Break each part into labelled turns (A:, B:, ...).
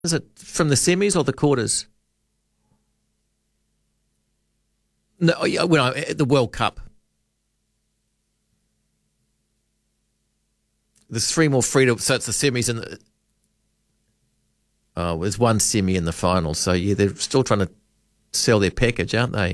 A: Is it from the semis or the quarters? No, the World Cup. There's 3 more freedom, so it's the semis and the. Oh, there's 1 semi in the final, so yeah, they're still trying to sell their package, aren't they?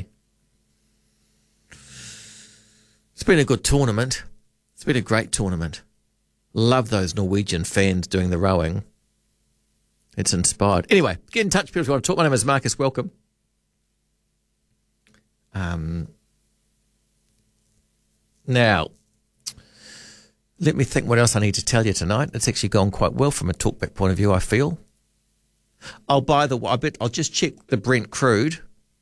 A: It's been a good tournament. It's been a great tournament. Love those Norwegian fans doing the rowing. It's inspired. Anyway, get in touch, people who want to talk. My name is Marcus. Welcome. Now, let me think what else I need to tell you tonight. It's actually gone quite well from a talkback point of view, I feel. Oh, by the way, I'll just check the Brent crude,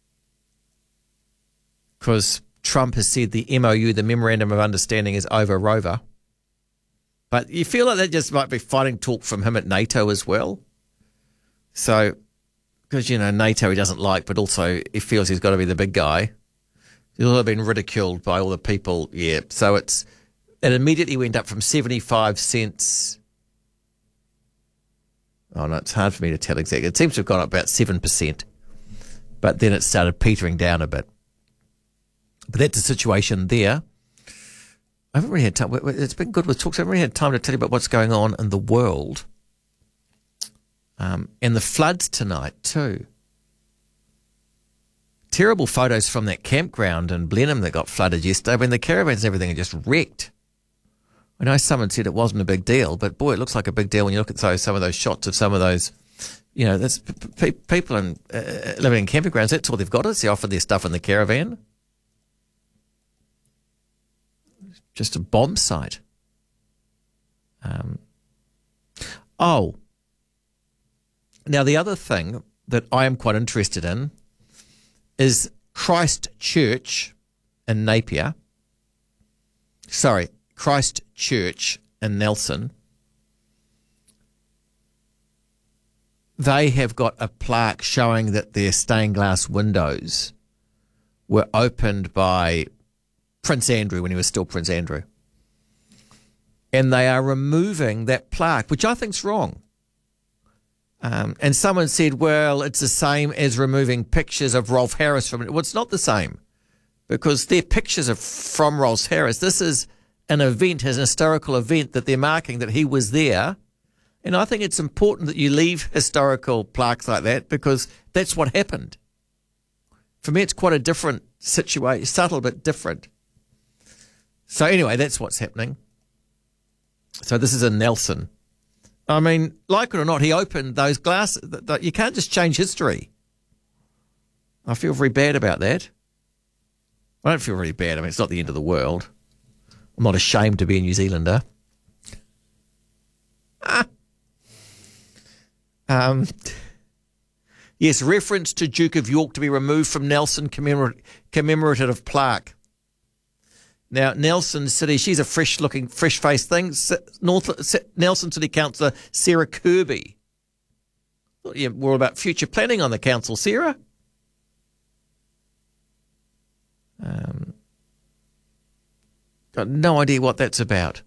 A: because Trump has said the MOU, the Memorandum of Understanding, is over Rover. But you feel like that just might be fighting talk from him at NATO as well. So, because, NATO he doesn't like, but also he feels he's got to be the big guy. He's also been ridiculed by all the people, yeah. So it immediately went up from 75 cents. Oh, no, it's hard for me to tell exactly. It seems to have gone up about 7%. But then it started petering down a bit. But that's the situation there. I haven't really had time. It's been good with talks. I haven't really had time to tell you about what's going on in the world. And the floods tonight too. Terrible photos from that campground in Blenheim that got flooded yesterday. I mean, the caravans and everything are just wrecked. I know someone said it wasn't a big deal, but boy, it looks like a big deal when you look at some of those shots of some of those, that's people living in campgrounds. That's all they've got is they offer their stuff in the caravan. Just a bomb site. Now the other thing that I am quite interested in is Christ Church in Napier. Sorry, Christ Church in Nelson. They have got a plaque showing that their stained glass windows were opened by Prince Andrew when he was still Prince Andrew. And they are removing that plaque, which I think's wrong. And someone said, well, it's the same as removing pictures of Rolf Harris from it. Well, it's not the same, because they're pictures from Rolf Harris. This is an event, an historical event that they're marking that he was there. And I think it's important that you leave historical plaques like that, because that's what happened. For me, it's quite a different situation, subtle but different. So anyway, that's what's happening. So this is in Nelson. I mean, like it or not, he opened those glasses. You can't just change history. I feel very bad about that. I don't feel really bad. I mean, it's not the end of the world. I'm not ashamed to be a New Zealander. Yes, reference to Duke of York to be removed from Nelson commemorative plaque. Now, Nelson City, she's a fresh-faced thing. Nelson City Councillor Sarah Kirby. Yeah, we're all about future planning on the council, Sarah. Got no idea what that's about.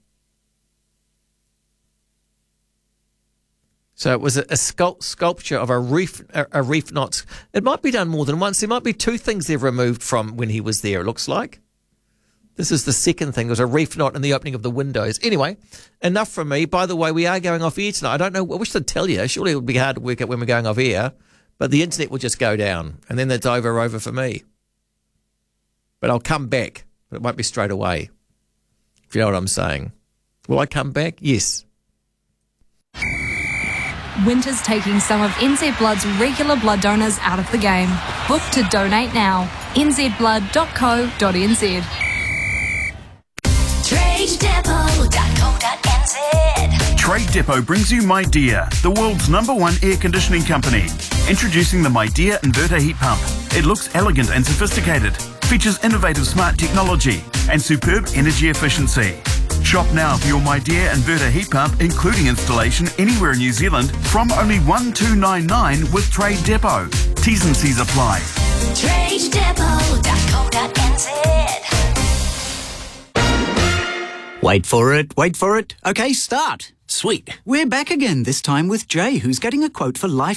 A: So it was a sculpture of a reef knot. It might be done more than once. There might be 2 things they've removed from when he was there, it looks like. This is the second thing. There was a reef knot in the opening of the windows. Anyway, enough from me. By the way, we are going off air tonight. I don't know. I wish I'd tell you. Surely it would be hard to work out when we're going off air. But the internet will just go down. And then that's over for me. But I'll come back. But it won't be straight away. If you know what I'm saying. Will I come back? Yes.
B: Winter's taking some of NZ Blood's regular blood donors out of the game. Book to donate now. nzblood.co.nz.
C: TradeDepot.co.nz. Trade Depot brings you MyDear, the world's #1 air conditioning company. Introducing the MyDear inverter heat pump. It looks elegant and sophisticated, features innovative smart technology and superb energy efficiency. Shop now for your MyDear inverter heat pump, including installation anywhere in New Zealand, from only $1,299 with Trade Depot. T's and C's apply. TradeDepot.co.nz.
D: Wait for it. OK, start.
E: Sweet.
D: We're back again, this time with Jay, who's getting a quote for life